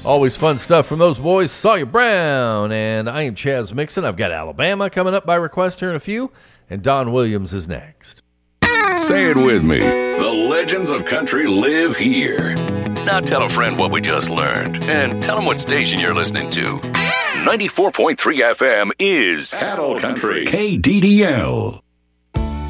Always fun stuff from those boys, Sawyer Brown, and I am Chaz Mixon. I've got Alabama coming up by request here in a few, and Don Williams is next. Say it with me. The legends of country live here. Now tell a friend what we just learned, and tell them what station you're listening to. 94.3 FM is Cattle Country, KDDL.